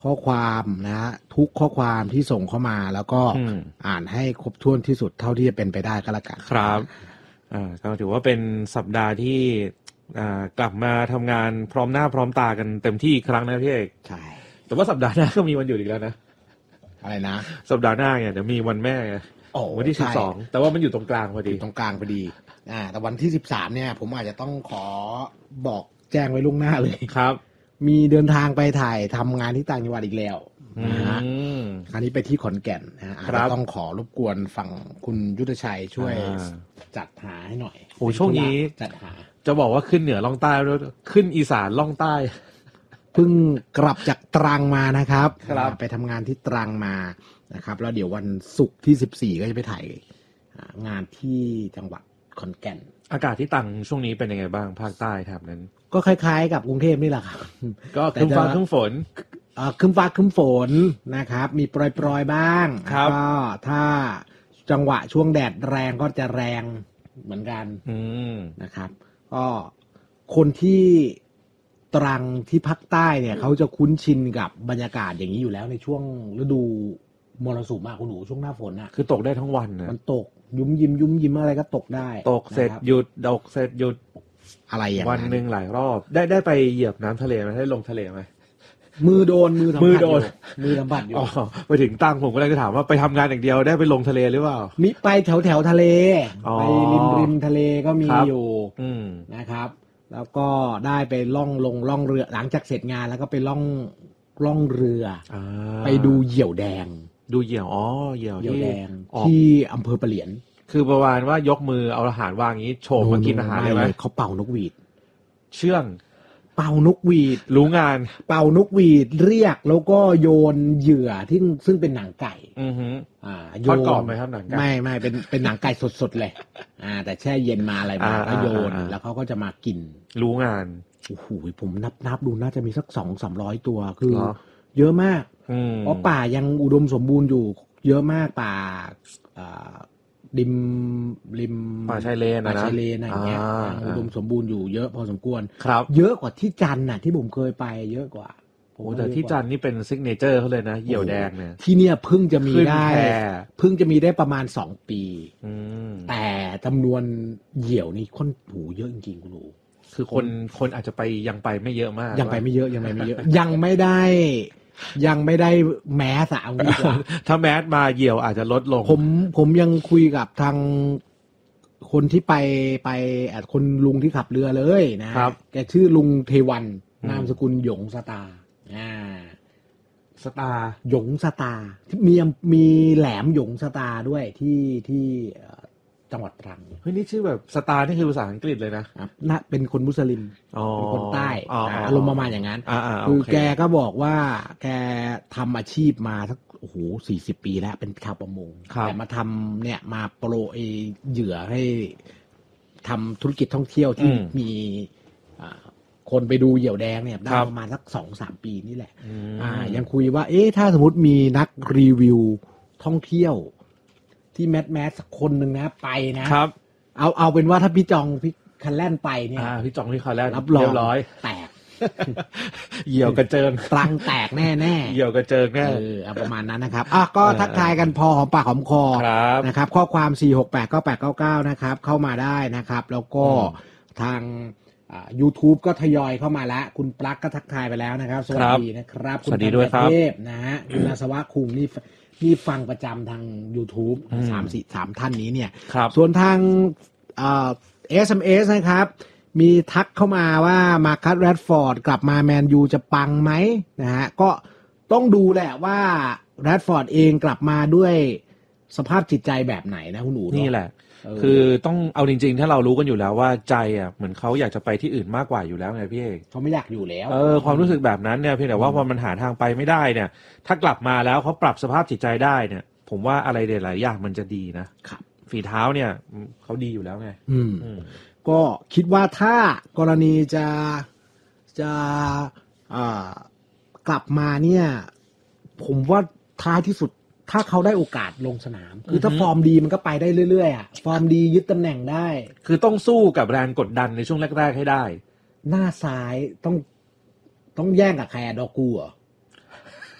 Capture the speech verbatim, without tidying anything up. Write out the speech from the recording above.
ข้อความนะฮะทุกข้อความที่ส่งเข้ามาแล้วก็อ่านให้ครบถ้วนที่สุดเท่าที่จะเป็นไปได้ก็แล้วกันครับอ่าก็ถือว่าเป็นสัปดาห์ที่อ่ากลับมาทำงานพร้อมหน้าพร้อมตากันเต็มที่อีกครั้งนะพี่เอกใช่แต่ว่าสัปดาห์หน้าก็มีวันหยุดอีกแล้วนะอะไรนะสัปดาห์หน้าเนี่ยเดี๋ยวมีวันแม่วันที่สิบสองแต่ว่ามันอยู่ตรงกลางพอดีตรงกลางพอดีอ่าแต่วันที่สิบสามเนี่ยผมอาจจะต้องขอบอกแจ้งไว้ล่วงหน้าเลยครับมีเดินทางไปถ่ายทำงานที่ต่างจังหวัดอีกแล้วนะฮะคราวนี้ไปที่ขอนแก่นนะอาจจะต้องขอรบกวนฝั่งคุณยุทธชัยช่วยจัดหาให้หน่อยโอ้ช่วงนี้จัดหาจะบอกว่าขึ้นเหนือล่องใต้ขึ้นอีสานล่องใต้เพิ่งกลับจากตรังมานะครับไปทำงานที่ตรังมานะครับแล้วเดี๋ยววันศุกร์ที่สิบสี่ก็จะไปถ่ายงานที่จังหวัดขอนแก่นอากาศที่ตังช่วงนี้เป็นยังไงบ้างภาคใต้ครับนั้นก็คล้ายๆกับกรุงเทพนี่แหละครับก็ครึ้มฟ้าครึ้มฝนครึ้มฟ้าครึ้มฝนนะครับมีโปรยๆบ้างก็ถ้าจังหวะช่วงแดดแรงก็จะแรงเหมือนกันนะครับก็คนที่ตรังที่ภาคใต้เนี่ยเขาจะคุ้นชินกับบรรยากาศอย่างนี้อยู่แล้วในช่วงฤดูมรสุมมากคุณหนูช่วงหน้าฝนอ่ะคือตกได้ทั้งวันนะมันตกยุ้มยิ้มยุ้มยิ้มอะไรก็ตกได้ตกเสร็จหยุดตกเสร็จหยุดอะไรอย่างวันหนึ่งหลายรอบได้ได้ไปเหยียบน้ำทะเลไหมได้ลงทะเลไหมมือโดนมือมือโดนมือสัมผัสอยู่ไปถึงตั้งผมก็เลยจะถามว่าไปทำงานอย่างเดียวได้ไปลงทะเลหรือเปล่ามีไปแถวแถวทะเลไปริมริมทะเลก็มีอยู่นะครับแล้วก็ได้ไปล่องลงล่องเรือหลังจากเสร็จงานแล้วก็ไปล่องล่องเรือไปดูเหยี่ยวแดงดูเหยี่ยวอ๋อเหยี่ยวแดงที่อำเภอปะเหลียนคือประมาณว่ายกมือเอาอาหารวางอย่างนี้โฉบมากินอาหารเลยไหมเขาเป่านกหวีดเชื่องเป่านกหวีดรู้งานเป่านกหวีดเรียกแล้วก็โยนเหยื่อที่ซึ่งเป็นหนังไก่อือฮึอ่าโยนทอดกรอบไหมครับหนังไก่ไม่ไม่เป็นเป็นหนังไก่สดๆเลยอ่าแต่แช่เย็นมาอะไรมาก็โยนแล้วเขาก็จะมากินรู้งานโอ้โหผมนับนับดูน่าจะมีสักสองสามร้อยตัวคือเยอะมากเพราะป่ายังอุดมสมบูรณ์อยู่เยอะมากป่าอ่าริมริมป่าชายเลนนะป่าชายเลนอะไรเงี้ยอุดมสมบูรณ์อยู่เยอะพอสมควรครับเยอะกว่าที่จันทร์น่ะที่ผมเคยไปเยอะกว่าโอ้แต่ที่จันทร์นี่เป็นซิกเนเจอร์เขาเลยนะเหยี่ยวแดงเนี่ยที่เนี่ยเพิ่งจะมีได้เพิ่งจะมีได้ประมาณสองปีแต่จำนวนเหยี่ยวนี่ค่อนหูเยอะจริงๆคุณหนูคือคนคนอาจจะไปยังไปไม่เยอะมากยังไปไม่เยอะยังไปไม่เยอะยังไม่ได้ยังไม่ได้แมสเอาดีกว่าถ้าแมสมาเหยี่ยวอาจจะลดลงผมผมยังคุยกับทางคนที่ไปไปคนลุงที่ขับเรือเลยนะครับแกชื่อลุงเทวันนามสกุลหยงสตาร์อ่าสตาร์หยงสตาร์มีมีแหลมหยงสตาร์ด้วยที่ที่จังหวัดตรังเฮ้ยนี่ชื่อแบบสตาร์นี่คือภาษาอังกฤษเลยนะน่ะเป็นคนมุสลิมเป็นคนใต้อารมณ์ประมาณอย่างนั้นคือแกก็บอกว่าแกทำอาชีพมาสักโอ้โหสี่สิบปีแล้วเป็นชาวประมงแต่มาทำเนี่ยมาโปรเอเหยื่อให้ทำธุรกิจท่องเที่ยวที่มีคนไปดูเหยี่ยวแดงเนี่ยได้ประมาณสักสองสามปีนี่แหละอ่ายังคุยว่าเอ๊ะถ้าสมมติมีนักรีวิวท่องเที่ยวที่แมสแมสสักคนหนึ่งนะไปนะครับเอาเอาเป็นว่าถ้าพี่จองพี่คันแล่นไปเนี่ยพี่จองพี่คันแล่นรับรองแตกเหยี่ยวกระเจิงตรังแตกแน่แน่เหยี่ยวกระเจิงแน่เออประมาณนั้นนะครับอ่ะก็ทักทายกันพอหอมปากหอมคอนะครับข้อความสี่ หก แปด เก้า แปด เก้า เก้านะครับเข้ามาได้นะครับแล้วก็ทางอ่า YouTube ก็ทยอยเข้ามาแล้วคุณปลั๊กก็ทักทายไปแล้วนะครับสวัสดีนะครับคุณธัญเทพนะฮะคุณอาสวะคุงนี่นี่ฟังประจำทาง YouTube สาม สี่ สามท่านนี้เนี่ยส่วนทางเอ่อ เอส เอ็ม เอส นะครับมีทักเข้ามาว่ามาคัสแรดฟอร์ดกลับมาแมนยูจะปังไหมนะฮะก็ต้องดูแหละว่าแรดฟอร์ดเองกลับมาด้วยสภาพจิตใจแบบไหนนะคุณหนูนี่แหละคือต้องเอาจริงๆถ้าเรารู้กันอยู่แล้วว่าใจอ่ะเหมือนเขาอยากจะไปที่อื่นมากกว่าอยู่แล้วไงพี่เอกเขาไม่อยากอยู่แล้วเออความรู้สึกแบบนั้นเนี่ยเพียงแต่ว่าพอมันหาทางไปไม่ได้เนี่ยถ้ากลับมาแล้วเขาปรับสภาพจิตใจได้เนี่ยผมว่าอะไรหลายอย่างมันจะดีนะครับฝีเท้าเนี่ยเขาดีอยู่แล้วไงอืมก็คิดว่าถ้ากรณีจะจะอ่ากลับมาเนี่ยผมว่าท้ายที่สุดถ้าเขาได้โอกาสลงสนามคือถ้าฟอร์มดีมันก็ไปได้เรื่อยๆอ่ะฟอร์มดียึดตำแหน่งได้คือต้องสู้กับแรงกดดันในช่วงแรกๆให้ได้หน้าซ้ายต้องต้องแย่งกับใครดอกูอ่ะ